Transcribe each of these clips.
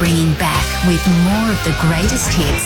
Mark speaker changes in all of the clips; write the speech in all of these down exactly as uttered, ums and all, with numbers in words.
Speaker 1: bringing back with more of the greatest hits.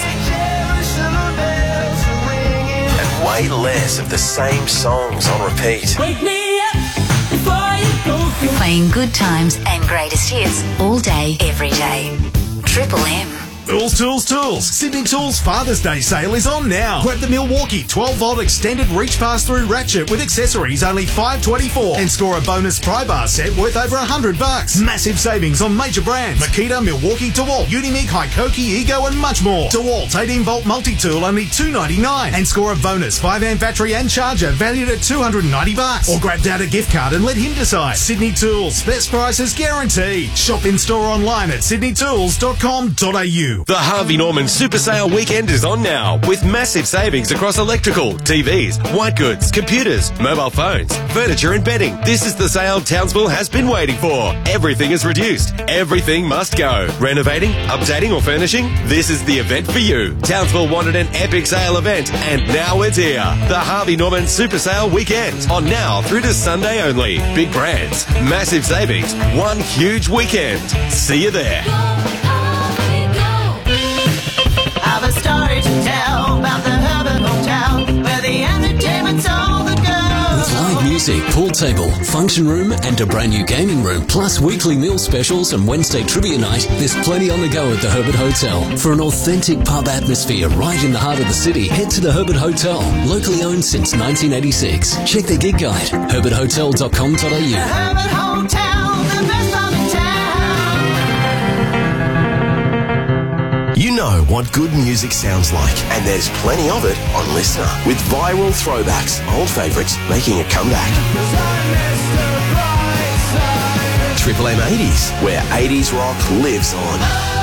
Speaker 2: And way less of the same songs on repeat.
Speaker 3: Wake me up before you go.
Speaker 1: Playing good times and greatest hits all day, every day. Triple M.
Speaker 4: Tools, Tools, Tools. Sydney Tools Father's Day sale is on now. Grab the Milwaukee twelve volt extended reach pass-through ratchet with accessories only five twenty-four and score a bonus pry bar set worth over one hundred bucks. Massive savings on major brands. Makita, Milwaukee, DeWalt, Unimig, Hikoki, Ego and much more. DeWalt eighteen volt multi-tool only two ninety-nine and score a bonus five amp battery and charger valued at two hundred ninety bucks. Or grab Dad a gift card and let him decide. Sydney Tools, best prices guaranteed. Shop in store online at sydney tools dot com dot a u.
Speaker 2: The Harvey Norman Super Sale weekend is on now with massive savings across electrical, T Vs, white goods, computers, mobile phones, furniture and bedding. This is the sale Townsville has been waiting for. Everything is reduced. Everything must go. Renovating, updating or furnishing? This is the event for you. Townsville wanted an epic sale event and now it's here. The Harvey Norman Super Sale weekend on now through to Sunday only. Big brands, massive savings, one huge weekend. See you there.
Speaker 3: I've a story to tell about the Herbert Hotel, where the entertainment's all the girls.
Speaker 5: With live music, pool table, function room and a brand new gaming room, plus weekly meal specials and Wednesday trivia night, there's plenty on the go at the Herbert Hotel. For an authentic pub atmosphere right in the heart of the city, head to the Herbert Hotel, locally owned since nineteen eighty-six. Check their gig guide, herbert hotel dot com dot a u.
Speaker 3: The Herbert Hotel, the best one in town.
Speaker 2: You know what good music sounds like, and there's plenty of it on Listener, with viral throwbacks, old favourites making a comeback. Triple M eighties, where eighties rock lives on.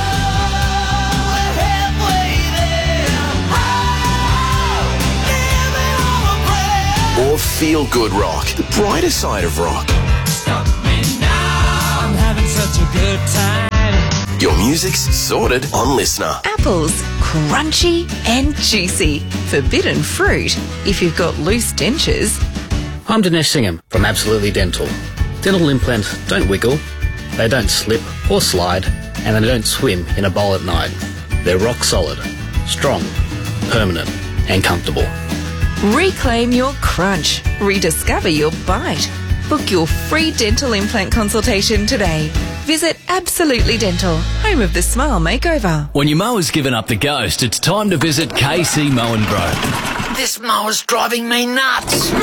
Speaker 2: Or feel good rock, the brighter side of rock.
Speaker 3: Stop me now, I'm having such a good time.
Speaker 2: Your music's sorted on Listener.
Speaker 6: Apples, crunchy and juicy. Forbidden fruit if you've got loose dentures.
Speaker 7: I'm Dinesh Singham from Absolutely Dental. Dental implants don't wiggle, they don't slip or slide, and they don't swim in a bowl at night. They're rock solid, strong, permanent and comfortable.
Speaker 6: Reclaim your crunch. Rediscover your bite. Book your free dental implant consultation today. Visit Absolutely Dental, home of the Smile Makeover.
Speaker 5: When your mower's given up the ghost, it's time to visit K C Mow and Grow.
Speaker 7: This mower's driving me nuts.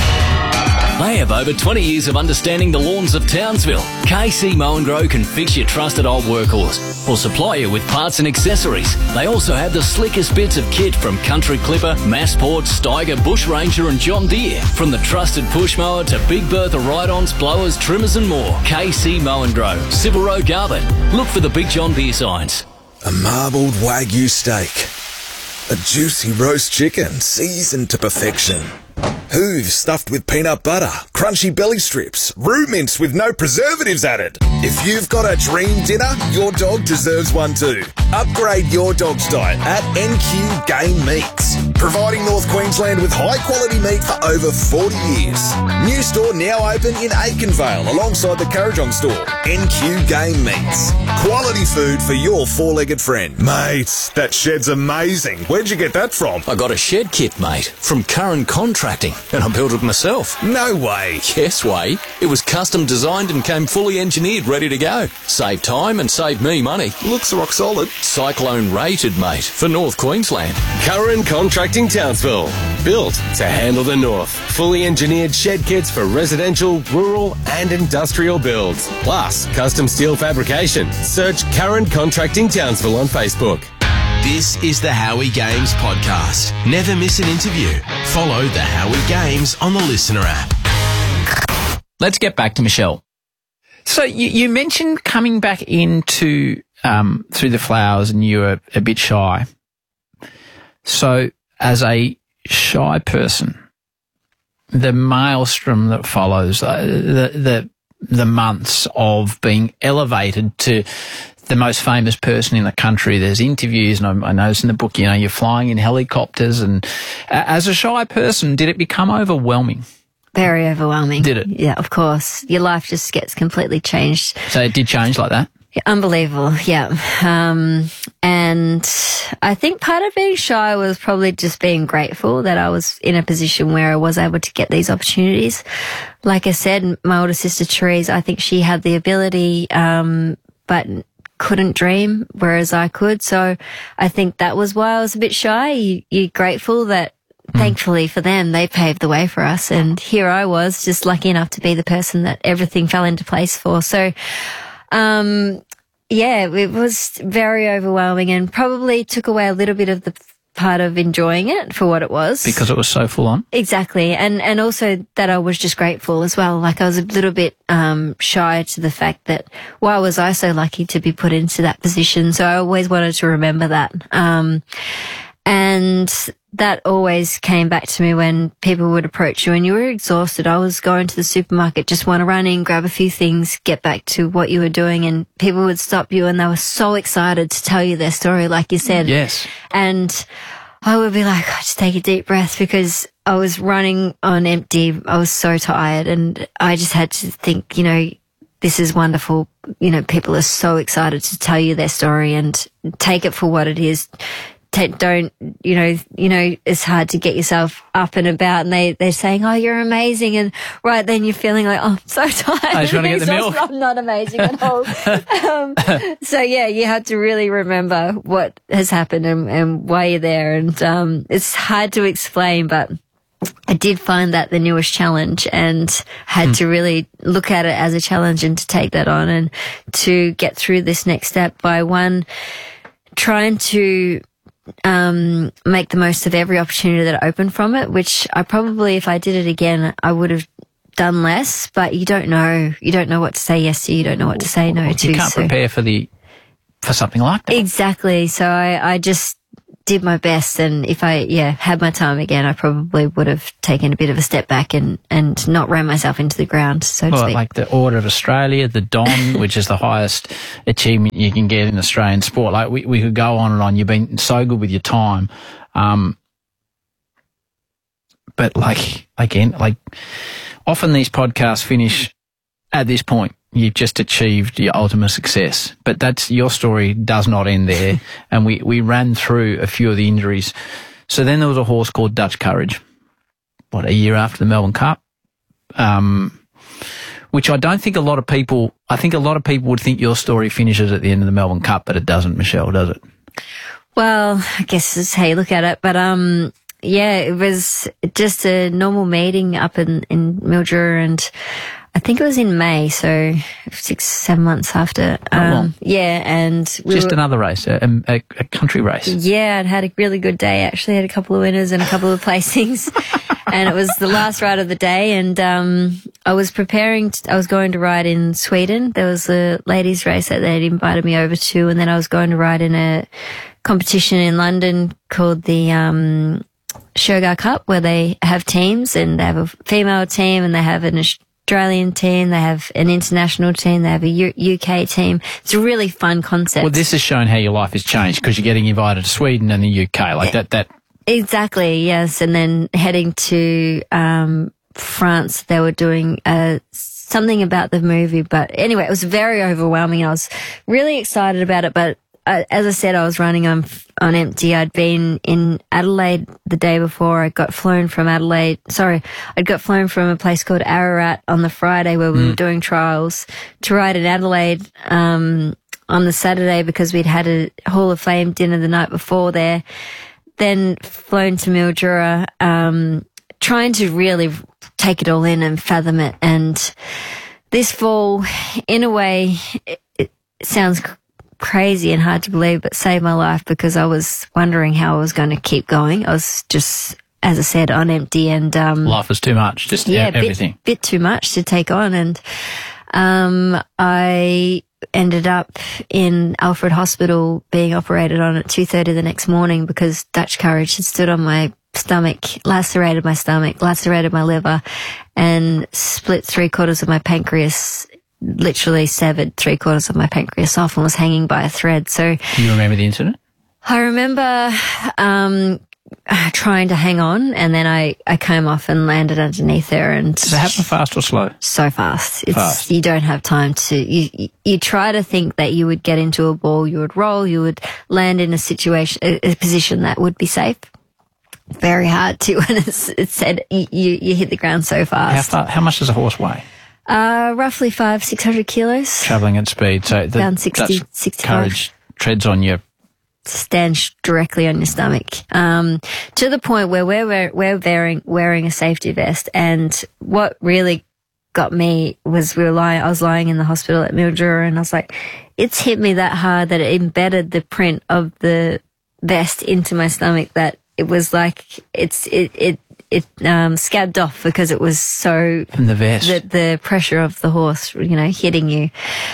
Speaker 5: They have over twenty years of understanding the lawns of Townsville. K C Mow and Grow can fix your trusted old workhorse or supply you with parts and accessories. They also have the slickest bits of kit from Country Clipper, Massport, Steiger, Bush Ranger and John Deere. From the trusted push mower to Big Bertha ride-ons, blowers, trimmers and more. K C Mow and Grow, Civil Road, Garbutt. Look for the Big John Deere signs.
Speaker 8: A marbled Wagyu steak. A juicy roast chicken seasoned to perfection. Hooves stuffed with peanut butter, crunchy belly strips, roux mince with no preservatives added. If you've got a dream dinner, your dog deserves one too. Upgrade your dog's diet at N Q Game Meats, providing North Queensland with high quality meat for over forty years. New store now open in Aikenvale alongside the Currajong store. N Q Game Meats, quality food for your four-legged friend. Mate, that shed's amazing. Where'd you get that from?
Speaker 5: I got a shed kit, mate, from Curran Contracting, and I built it myself.
Speaker 8: No way.
Speaker 5: Yes way. It was custom designed and came fully engineered, ready to go. Save time and save me money.
Speaker 8: Looks rock solid.
Speaker 5: Cyclone rated, mate, for North Queensland.
Speaker 2: Curran Contracting Townsville. Built to handle the north. Fully engineered shed kits for residential, rural and industrial builds. Plus, custom steel fabrication. Search Curran Contracting Townsville on Facebook. This is the Howie Games podcast. Never miss an interview. Follow the Howie Games on the Listener app.
Speaker 9: Let's get back to Michelle. So you, you mentioned coming back into um, Through the Flowers and you were a bit shy. So as a shy person, the maelstrom that follows, uh, the the the months of being elevated to the most famous person in the country. There's interviews, and I, I noticed in the book, you know, you're flying in helicopters. And uh, as a shy person, did it become overwhelming?
Speaker 10: Very overwhelming.
Speaker 9: Did it?
Speaker 10: Yeah, of course. Your life just gets completely changed.
Speaker 9: So it did change like that?
Speaker 10: Unbelievable, yeah. Um, and I think part of being shy was probably just being grateful that I was in a position where I was able to get these opportunities. Like I said, my older sister Therese, I think she had the ability, um, but couldn't dream, whereas I could. So I think that was why I was a bit shy. You, you're grateful that mm. thankfully for them, they paved the way for us. And here I was just lucky enough to be the person that everything fell into place for. So, um, yeah, it was very overwhelming and probably took away a little bit of the part of enjoying it for what it was.
Speaker 9: Because it was so full on?
Speaker 10: Exactly. And, and also that I was just grateful as well. Like I was a little bit, um, shy to the fact that why was I so lucky to be put into that position? So I always wanted to remember that. Um, and that always came back to me when people would approach you and you were exhausted. I was going to the supermarket, just want to run in, grab a few things, get back to what you were doing, and people would stop you and they were so excited to tell you their story, like you said.
Speaker 9: Yes.
Speaker 10: And I would be like, oh, just take a deep breath because I was running on empty. I was so tired and I just had to think, you know, this is wonderful. You know, people are so excited to tell you their story and take it for what it is. Don't, you know, you know, it's hard to get yourself up and about and they, they're saying, oh, you're amazing. And right then you're feeling like, oh, I'm so tired.
Speaker 9: I just want to get the milk.
Speaker 10: I'm not amazing at all. um, so yeah, you have to really remember what has happened and, and why you're there. And, um, it's hard to explain, but I did find that the newest challenge and had mm. to really look at it as a challenge and to take that on and to get through this next step by one, trying to um, make the most of every opportunity that opened from it, which I probably, if I did it again, I would have done less, but you don't know. You don't know what to say yes to, you don't know what to say no
Speaker 9: well,
Speaker 10: to.
Speaker 9: You can't
Speaker 10: so.
Speaker 9: prepare for the, for something like that.
Speaker 10: Exactly. So I, I just did my best, and if I, yeah, had my time again, I probably would have taken a bit of a step back and, and not ran myself into the ground, so to
Speaker 9: well,
Speaker 10: speak.
Speaker 9: Like the Order of Australia, the Don, which is the highest achievement you can get in Australian sport. Like we, we could go on and on. You've been so good with your time. Um, but like, again, like often these podcasts finish at this point. You've just achieved your ultimate success. But that's, your story does not end there. And we, we ran through a few of the injuries. So then there was a horse called Dutch Courage, what, a year after the Melbourne Cup, um, which I don't think a lot of people, I think a lot of people would think your story finishes at the end of the Melbourne Cup, but it doesn't, Michelle, does it?
Speaker 10: Well, I guess it's how you look at it. But, um, yeah, it was just a normal meeting up in, in Mildura, and I think it was in May, so six, seven months after.
Speaker 9: Not long.
Speaker 10: Um, yeah, and we
Speaker 9: just
Speaker 10: were,
Speaker 9: another race, a, a, a country race.
Speaker 10: Yeah, I'd had a really good day. Actually, had a couple of winners and a couple of placings, and it was the last ride of the day. And um, I was preparing. To, I was going to ride in Sweden. There was a ladies' race that they'd invited me over to, and then I was going to ride in a competition in London called the um, Shergar Cup, where they have teams, and they have a female team, and they have an Australian team, they have an international team, they have a U- UK team. It's a really fun concept.
Speaker 9: Well, this has shown how your life has changed because you're getting invited to Sweden and the U K, like that. That
Speaker 10: exactly, yes. And then heading to um, France, they were doing uh, something about the movie. But anyway, it was very overwhelming. I was really excited about it, but Uh, as I said, I was running on on empty. I'd been in Adelaide the day before. I got flown from Adelaide. Sorry, I'd got flown from a place called Ararat on the Friday where we mm. were doing trials to ride in Adelaide um, on the Saturday because we'd had a Hall of Fame dinner the night before there. Then flown to Mildura, um, trying to really take it all in and fathom it. And this fall, in a way, it, it sounds crazy and hard to believe, but saved my life because I was wondering how I was going to keep going. I was just, as I said, on empty, and um,
Speaker 9: life was too much. Just
Speaker 10: yeah,
Speaker 9: everything,
Speaker 10: bit, bit too much to take on, and um, I ended up in Alfred Hospital being operated on at two thirty the next morning because Dutch Courage had stood on my stomach, lacerated my stomach, lacerated my liver, and split three quarters of my pancreas. Literally severed three quarters of my pancreas off and was hanging by a thread. So,
Speaker 9: do you remember the incident?
Speaker 10: I remember um, uh, trying to hang on, and then I, I came off and landed underneath her. And
Speaker 9: does it happen fast or slow?
Speaker 10: So fast. It's,
Speaker 9: fast.
Speaker 10: You don't have time to. You, you you try to think that you would get into a ball, you would roll, you would land in a situation, a, a position that would be safe. Very hard to when it's, it's said you you hit the ground so fast.
Speaker 9: How far? How much does a horse weigh?
Speaker 10: Uh, roughly five six hundred kilos.
Speaker 9: Travelling at speed, so the
Speaker 10: around sixty,
Speaker 9: Dutch
Speaker 10: sixty-five.
Speaker 9: Courage treads on you.
Speaker 10: Stands directly on your stomach, um, to the point where we're we're, we're wearing wearing a safety vest. And what really got me was we were lying. I was lying in the hospital at Mildura, and I was like, it's hit me that hard that it embedded the print of the vest into my stomach. That it was like it's it it it um, scabbed off because it was so
Speaker 9: from the vest,
Speaker 10: the, the pressure of the horse, you know, hitting you.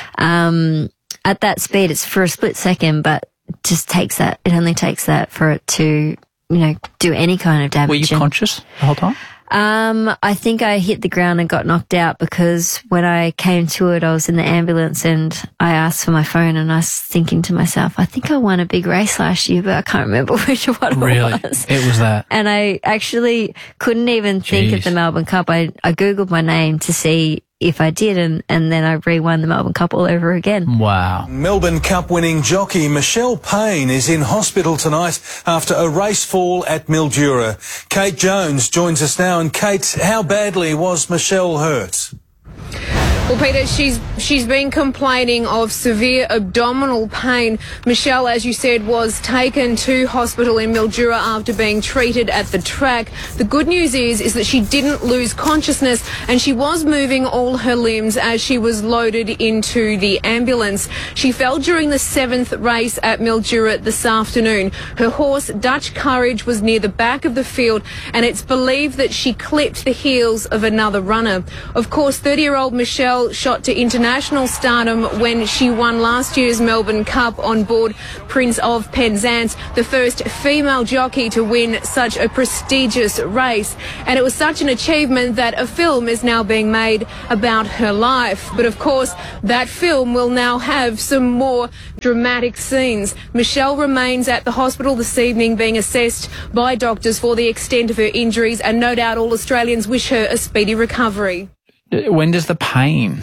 Speaker 10: Um, at that speed, it's for a split second, but it just takes that. It only takes that for it to, you know, do any kind of damage.
Speaker 9: Were you
Speaker 10: And,
Speaker 9: conscious the whole time?
Speaker 10: Um, I think I hit the ground and got knocked out because when I came to it, I was in the ambulance and I asked for my phone, and I was thinking to myself, I think I won a big race last year, but I can't remember which one
Speaker 9: really?
Speaker 10: it was.
Speaker 9: It was that.
Speaker 10: And I actually couldn't even think
Speaker 9: Jeez.
Speaker 10: of the Melbourne Cup. I, I Googled my name to see if I did, and, and then I re-won the Melbourne Cup all over again.
Speaker 9: Wow.
Speaker 11: Melbourne Cup winning jockey Michelle Payne is in hospital tonight after a race fall at Mildura. Kate Jones joins us now. And Kate, how badly was Michelle hurt?
Speaker 12: Well, Peter, she's she's been complaining of severe abdominal pain. Michelle, as you said, was taken to hospital in Mildura after being treated at the track. The good news is is that she didn't lose consciousness, and she was moving all her limbs as she was loaded into the ambulance. She fell during the seventh race at Mildura this afternoon. Her horse, Dutch Courage, was near the back of the field, and it's believed that she clipped the heels of another runner. Of course, thirty-year-old Michelle shot to international stardom when she won last year's Melbourne Cup on board Prince of Penzance, the first female jockey to win such a prestigious race. And it was such an achievement that a film is now being made about her life. But of course, that film will now have some more dramatic scenes. Michelle remains at the hospital this evening being assessed by doctors for the extent of her injuries, and no doubt all Australians wish her a speedy recovery.
Speaker 9: When does the pain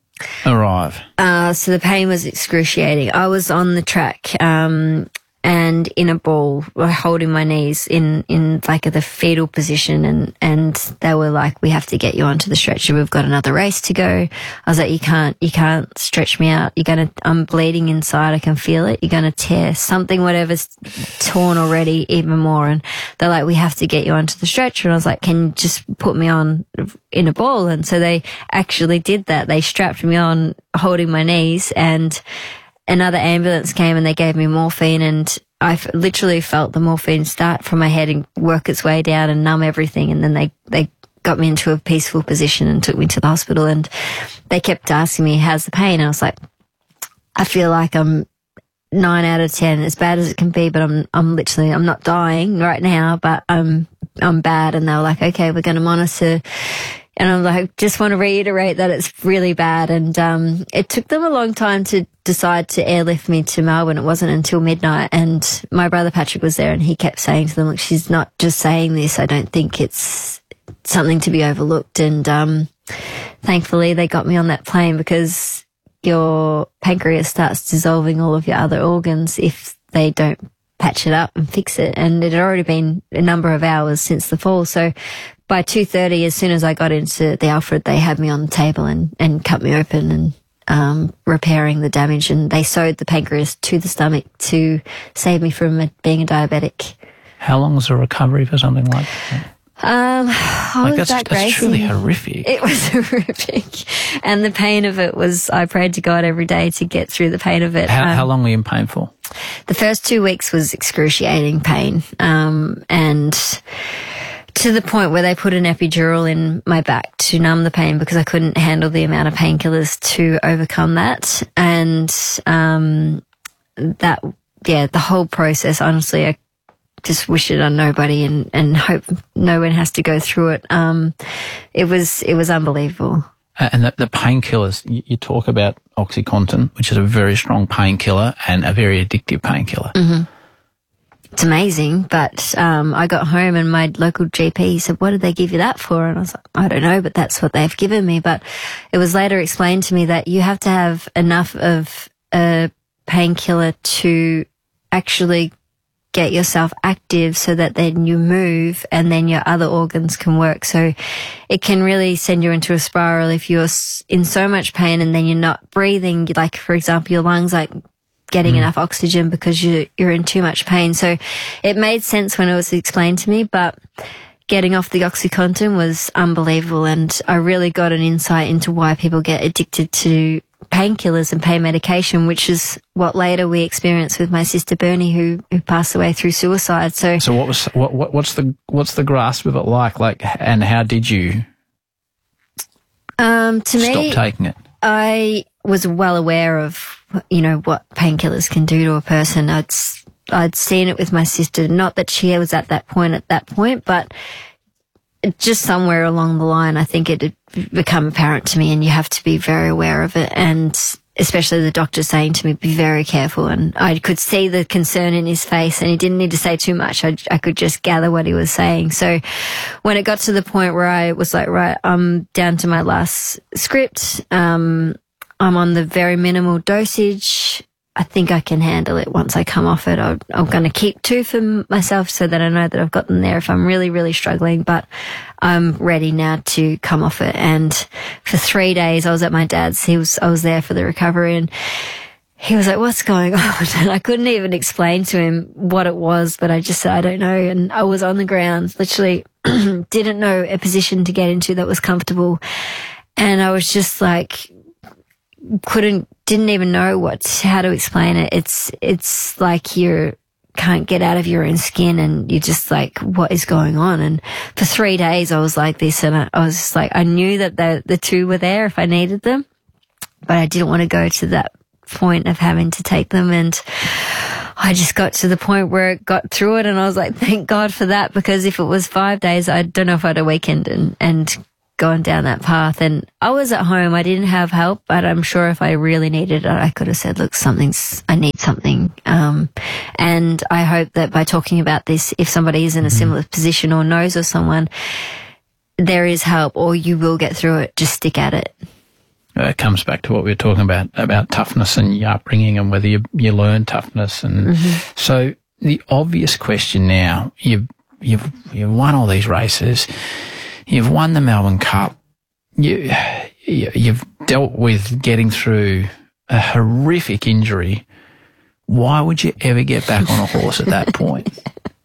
Speaker 9: arrive?
Speaker 10: Uh, so the pain was excruciating. I was on the track, um, and in a ball, holding my knees in, in like the fetal position, and, and they were like, we have to get you onto the stretcher. We've got another race to go. I was like, you can't, you can't stretch me out. You're going to, I'm bleeding inside. I can feel it. You're going to tear something, whatever's torn already, even more. And they're like, we have to get you onto the stretcher. And I was like, can you just put me on in a ball? And so they actually did that. They strapped me on holding my knees, and another ambulance came and they gave me morphine, and I f- literally felt the morphine start from my head and work its way down and numb everything. And then they, they got me into a peaceful position and took me to the hospital, and they kept asking me, how's the pain? And I was like, I feel like I'm nine out of ten, as bad as it can be, but I'm, I'm literally, I'm not dying right now, but I'm, I'm bad. And they were like, okay, we're going to monitor. And I'm like, just want to reiterate that it's really bad. And um, it took them a long time to decide to airlift me to Melbourne. It wasn't until midnight. And my brother Patrick was there, and he kept saying to them, look, she's not just saying this. I don't think it's something to be overlooked. And um, thankfully they got me on that plane, because your pancreas starts dissolving all of your other organs if they don't patch it up and fix it. And it had already been a number of hours since the fall. So by two thirty, as soon as I got into the Alfred, they had me on the table and, and cut me open and um, repairing the damage. And they sewed the pancreas to the stomach to save me from a, being a diabetic.
Speaker 9: How long was the recovery for something like that?
Speaker 10: Um, I
Speaker 9: like
Speaker 10: was
Speaker 9: that's,
Speaker 10: back
Speaker 9: that's
Speaker 10: racing.
Speaker 9: truly horrific.
Speaker 10: It was horrific. And the pain of it was, I prayed to God every day to get through the pain of it.
Speaker 9: How,
Speaker 10: um,
Speaker 9: how long were you in pain for?
Speaker 10: The first two weeks was excruciating pain. Um, and to the point where they put an epidural in my back to numb the pain, because I couldn't handle the amount of painkillers to overcome that. And, um, that, yeah, the whole process, honestly, I just wish it on nobody, and, and hope no one has to go through it. Um, it was, it was unbelievable.
Speaker 9: Uh, and the, the painkillers, you, you talk about OxyContin, which is a very strong painkiller and a very addictive painkiller.
Speaker 10: Mm-hmm. it's amazing. But um, I got home and my local G P said, what did they give you that for? And I was like, I don't know, but that's what they've given me. But it was later explained to me that you have to have enough of a painkiller to actually get yourself active so that then you move and then your other organs can work. So it can really send you into a spiral if you're in so much pain and then you're not breathing, like, for example, your lungs like getting mm. enough oxygen because you, you're in too much pain. So it made sense when it was explained to me, but getting off the OxyContin was unbelievable. And I really got an insight into why people get addicted to painkillers and pain medication, which is what later we experienced with my sister Bernie, who who passed away through suicide. So,
Speaker 9: so what was what, what what's the what's the grasp of it like? Like, and how did you
Speaker 10: um, to
Speaker 9: stop
Speaker 10: me,
Speaker 9: taking it?
Speaker 10: I was well aware of you know what painkillers can do to a person. I'd I'd seen it with my sister. Not that she was at that point at that point, but just somewhere along the line, I think it had become apparent to me, and you have to be very aware of it. And especially the doctor saying to me, be very careful. And I could see the concern in his face, and he didn't need to say too much. I, I could just gather what he was saying. So when it got to the point where I was like, right, I'm down to my last script. Um, I'm on the very minimal dosage. I think I can handle it once I come off it. I'm, I'm going to keep two for myself so that I know that I've got them there if I'm really, really struggling, but I'm ready now to come off it. And for three days I was at my dad's. He was, I was there for the recovery, and he was like, what's going on? And I couldn't even explain to him what it was, but I just said, I don't know. And I was on the ground, literally didn't know a position to get into that was comfortable. And I was just like, couldn't, didn't even know what, how to explain it. It's, it's like you can't get out of your own skin, and you're just like, what is going on? And for three days I was like this, and I, I was just like, I knew that the, the two were there if I needed them, but I didn't want to go to that point of having to take them. And I just got to the point where it got through it, and I was like, thank God for that, because if it was five days, I don't know if I had a weekend and, and gone down that path. And I was at home. I didn't have help, but I'm sure if I really needed it, I could have said, look, something's, I need something. Um, and I hope that by talking about this, if somebody is in a similar position or knows of someone, there is help, or you will get through it. Just stick at it.
Speaker 9: It comes back to what we were talking about, about toughness and your upbringing and whether you, you learn toughness. And mm-hmm. so the obvious question now, you've, you've, you've won all these races. You've won the Melbourne Cup. You, you, you've dealt with getting through a horrific injury. Why would you ever get back on a horse at that point?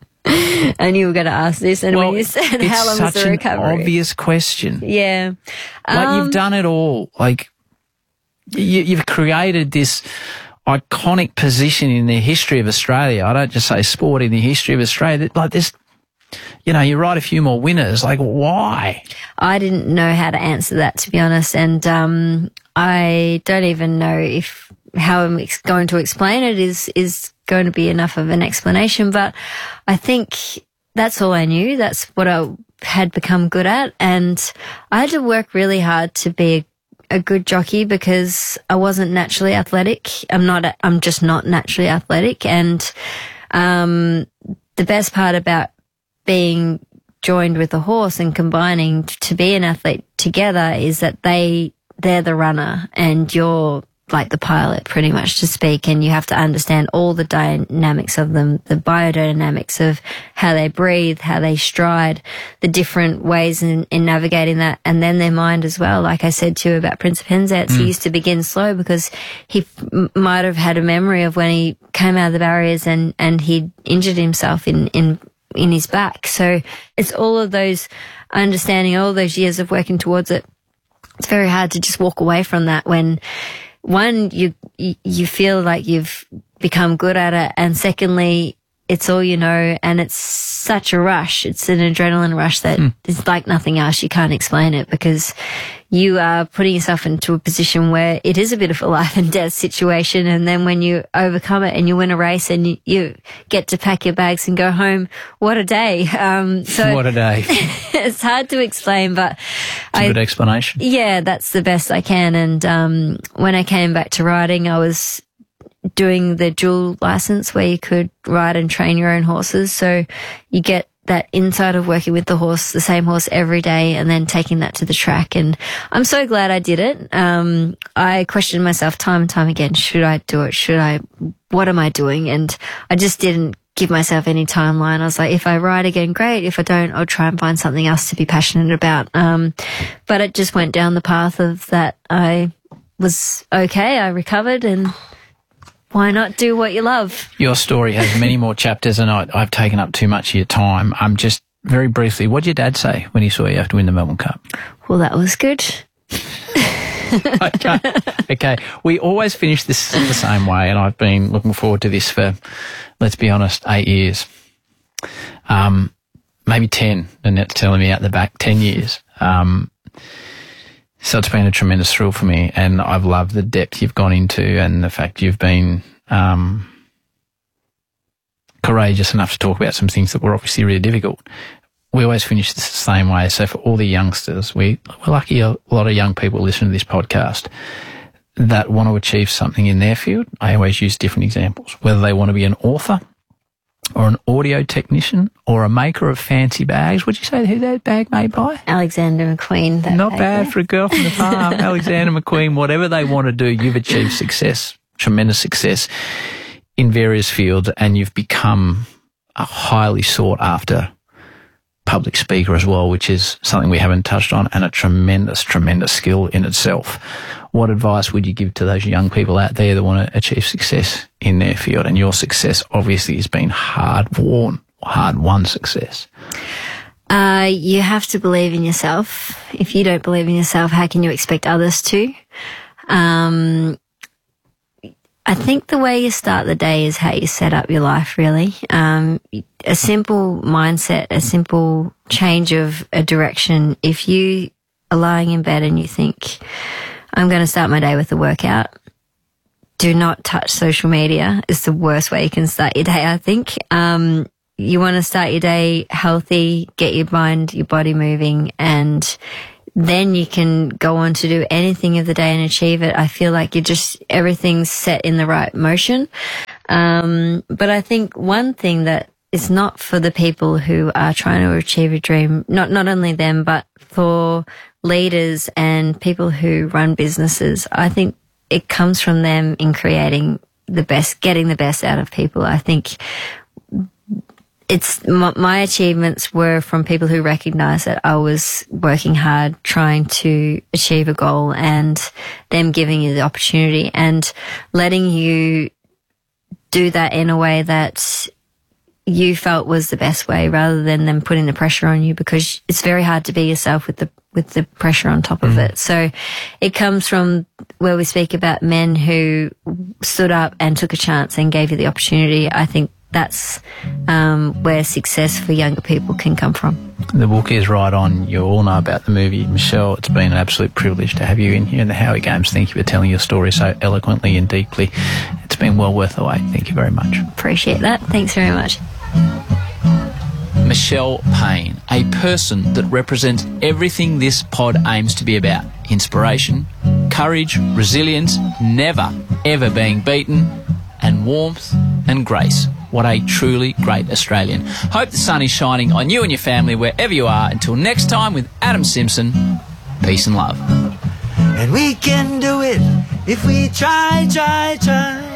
Speaker 10: I knew you were going to ask this, and well, when you said how long was the recovery?
Speaker 9: It's such an obvious question.
Speaker 10: Yeah.
Speaker 9: Like,
Speaker 10: um,
Speaker 9: you've done it all. Like, you, you've created this iconic position in the history of Australia. I don't just say sport, in the history of Australia. Like, this, you know, you write a few more winners. Like, why?
Speaker 10: I didn't know how to answer that, to be honest. And um, I don't even know if how I'm ex- going to explain it is is going to be enough of an explanation. But I think that's all I knew. That's what I had become good at. And I had to work really hard to be a, a good jockey, because I wasn't naturally athletic. I'm not, I'm just not naturally athletic. And um, the best part about being joined with a horse and combining to be an athlete together is that they, they're the runner and you're like the pilot, pretty much, to speak, and you have to understand all the dynamics of them, the biodynamics of how they breathe, how they stride, the different ways in, in navigating that, and then their mind as well. Like I said to you about Prince of Penzance, mm. he used to begin slow because he f- might have had a memory of when he came out of the barriers and, and he'd injured himself in, in in his back. So it's all of those understanding, all those years of working towards it. It's very hard to just walk away from that when, one, you you feel like you've become good at it, and secondly, it's all you know, and it's such a rush. It's an adrenaline rush that mm. is like nothing else. You can't explain it, because you are putting yourself into a position where it is a bit of a life and death situation. And then when you overcome it and you win a race and you, you get to pack your bags and go home, what a day. Um, so
Speaker 9: what a day.
Speaker 10: It's hard to explain, but
Speaker 9: it's a I, good explanation.
Speaker 10: Yeah, that's the best I can. And, um, when I came back to riding, I was doing the dual license where you could ride and train your own horses. So you get that inside of working with the horse, the same horse every day, and then taking that to the track. And I'm so glad I did it. Um, I questioned myself time and time again. Should I do it? Should I? What am I doing? And I just didn't give myself any timeline. I was like, if I ride again, great. If I don't, I'll try and find something else to be passionate about. Um, but it just went down the path of that. I was okay. I recovered, and why not do what you love?
Speaker 9: Your story has many more chapters, and I, I've taken up too much of your time. I'm um, just very briefly, what did your dad say when he saw you have to win the Melbourne Cup?
Speaker 10: Well, that was good.
Speaker 9: okay. okay. We always finish this the same way, and I've been looking forward to this for, let's be honest, eight years. Um, maybe ten. Annette's telling me out the back, ten years. Um, so it's been a tremendous thrill for me, and I've loved the depth you've gone into and the fact you've been um, courageous enough to talk about some things that were obviously really difficult. We always finish this the same way. So for all the youngsters, we, we're lucky a lot of young people listen to this podcast that want to achieve something in their field. I always use different examples, whether they want to be an author or an audio technician or a maker of fancy bags. Would you say who that bag made by?
Speaker 10: Alexander McQueen. That
Speaker 9: Not
Speaker 10: bag
Speaker 9: bad
Speaker 10: there.
Speaker 9: for a girl from the farm. Alexander McQueen, whatever they want to do, you've achieved success, tremendous success in various fields, and you've become a highly sought after public speaker as well, which is something we haven't touched on, and a tremendous, tremendous skill in itself. What advice would you give to those young people out there that want to achieve success in their field? And your success obviously has been hard-won, hard-won success.
Speaker 10: Uh, you have to believe in yourself. If you don't believe in yourself, how can you expect others to? Um, I think the way you start the day is how you set up your life, really. Um, a simple mindset, a simple change of a direction. If you are lying in bed and you think, I'm going to start my day with a workout, do not touch social media. It's the worst way you can start your day, I think. Um, you want to start your day healthy, get your mind, your body moving, and then you can go on to do anything of the day and achieve it. I feel like you just, everything's set in the right motion. Um, but I think one thing that is not for the people who are trying to achieve a dream, not, not only them, but for leaders and people who run businesses, I think it comes from them in creating the best, getting the best out of people. I think it's my, my achievements were from people who recognize that I was working hard trying to achieve a goal, and them giving you the opportunity and letting you do that in a way that you felt was the best way, rather than them putting the pressure on you, because it's very hard to be yourself with the with the pressure on top of
Speaker 9: Mm.
Speaker 10: it. So it comes from where we speak about men who stood up and took a chance and gave you the opportunity. I think that's um, where success for younger people can come from.
Speaker 9: The book is right on. You all know about the movie. Michelle, it's been an absolute privilege to have you in here in the Howie Games. Thank you for telling your story so eloquently and deeply. It's been well worth the wait. Thank you very much.
Speaker 10: Appreciate that. Thanks very much.
Speaker 5: Michelle Payne, a person that represents everything this pod aims to be about. Inspiration, courage, resilience, never, ever being beaten, and warmth and grace. What a truly great Australian. Hope the sun is shining on you and your family wherever you are. Until next time with Adam Simpson, peace and love.
Speaker 3: And we can do it if we try, try, try.